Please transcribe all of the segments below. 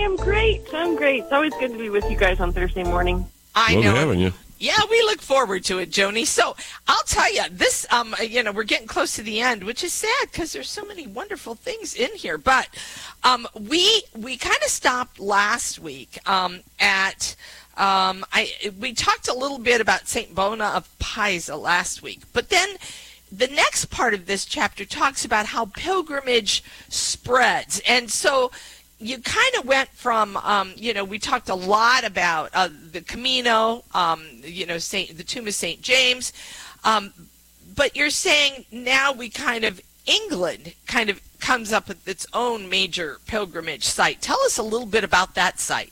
am great. I'm great. It's always good to be with you guys on Thursday morning. I Love know. having you. Yeah, we look forward to it, Joni. So I'll tell you, this, we're getting close to the end, which is sad because there's so many wonderful things in here. But we kind of stopped last week we talked a little bit about St. Bona of Pisa last week, but then the next part of this chapter talks about how pilgrimage spreads. And so you kind of went from, we talked a lot about the Camino, the Tomb of St. James, but you're saying now England kind of comes up with its own major pilgrimage site. Tell us a little bit about that site.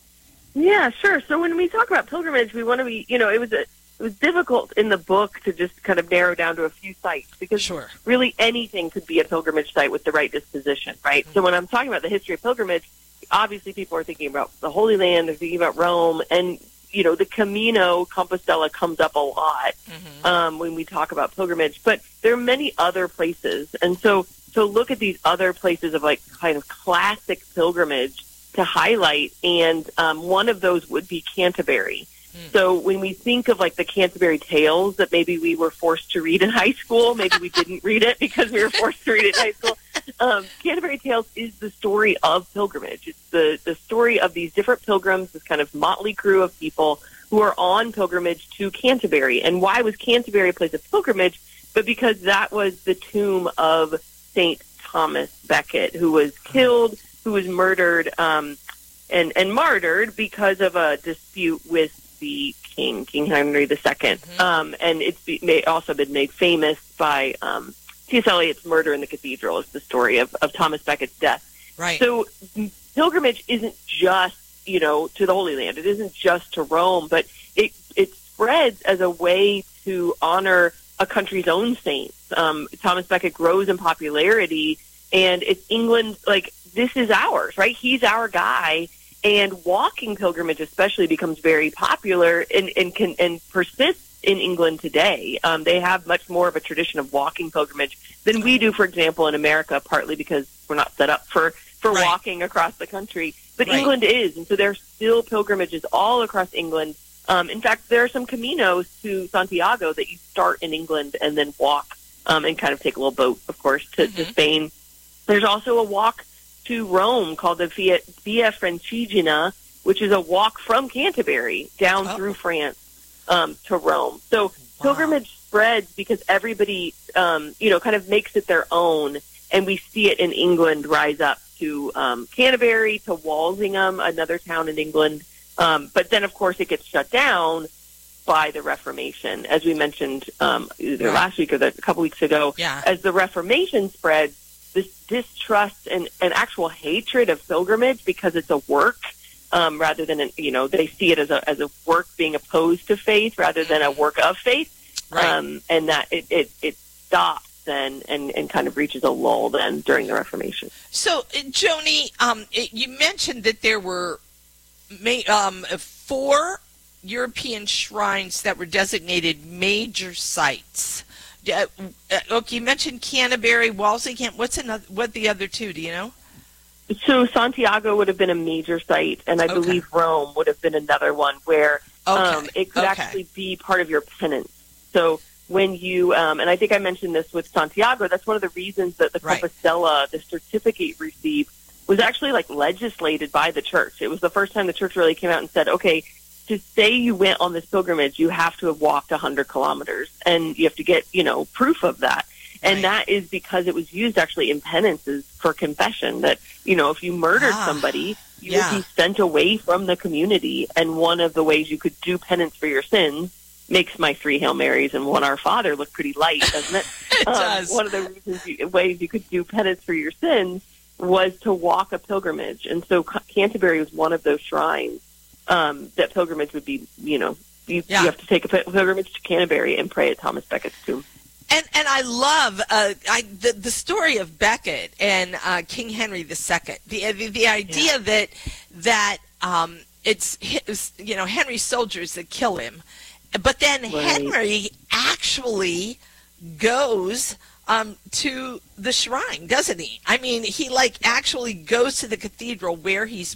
Yeah, sure. So when we talk about pilgrimage, we want to be, it was difficult in the book to just kind of narrow down to a few sites because really anything could be a pilgrimage site with the right disposition, right? Mm-hmm. So when I'm talking about the history of pilgrimage, obviously people are thinking about the Holy Land, they're thinking about Rome, and, the Camino, Compostela comes up a lot when we talk about pilgrimage, but there are many other places. And so look at these other places of kind of classic pilgrimage to highlight, and one of those would be Canterbury. So when we think of the Canterbury Tales that maybe we were forced to read in high school, maybe we didn't read it because we were forced to read it in high school. Canterbury Tales is the story of pilgrimage. It's the story of these different pilgrims, this kind of motley crew of people who are on pilgrimage to Canterbury. And why was Canterbury a place of pilgrimage? But because that was the tomb of St. Thomas Becket, who was killed, who was murdered, and martyred because of a dispute with the King Henry II. And it's also been made famous by T.S. Eliot's Murder in the Cathedral. Is the story of Thomas Becket's death. Right. So pilgrimage isn't just, to the Holy Land. It isn't just to Rome, but it spreads as a way to honor a country's own saints. Thomas Becket grows in popularity, and it's England, this is ours, right? He's our guy. And walking pilgrimage especially becomes very popular and persists in England today. They have much more of a tradition of walking pilgrimage than we do, for example, in America, partly because we're not set up for walking across the country. But England is, and so there are still pilgrimages all across England. In fact, there are some caminos to Santiago that you start in England and then walk and kind of take a little boat, of course, to Spain. There's also a walk to Rome called the Via Francigena, which is a walk from Canterbury down through France to Rome. So pilgrimage spreads because everybody, kind of makes it their own, and we see it in England rise up to Canterbury, to Walsingham, another town in England. But then, of course, it gets shut down by the Reformation, as we mentioned either last week or a couple weeks ago. Yeah. As the Reformation spreads, this distrust and actual hatred of pilgrimage because it's a work rather than, they see it as a work being opposed to faith rather than a work of faith. Right. And that it stops then and kind of reaches a lull then during the Reformation. So, Joni, you mentioned that there were 4 European shrines that were designated major sites. You mentioned Canterbury, Walsingham. What the other two? Do you know? So Santiago would have been a major site, and I believe Rome would have been another one where it could actually be part of your penance. So when you, and I think I mentioned this with Santiago, that's one of the reasons that the Compostela, the certificate you received, was actually legislated by the church. It was the first time the church really came out and said, okay, to say you went on this pilgrimage, you have to have walked 100 kilometers, and you have to get, proof of that. And that is because it was used actually in penances for confession, that, if you murdered somebody, you would be sent away from the community. And one of the ways you could do penance for your sins makes my 3 Hail Marys and 1 Our Father look pretty light, doesn't it? It does. One of the ways you could do penance for your sins was to walk a pilgrimage. And so Canterbury was one of those shrines. That pilgrimage would be, you have to take a pilgrimage to Canterbury and pray at Thomas Becket's tomb. And I love the story of Becket and King Henry II. The idea that it's Henry's soldiers that kill him, but then Henry actually goes to the shrine, doesn't he? I mean, he actually goes to the cathedral where he's